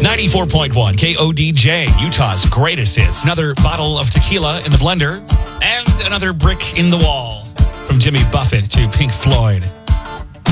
94.1 KODJ, Utah's greatest hits. Another bottle of tequila in the blender and another brick in the wall. From Jimmy Buffett to Pink Floyd.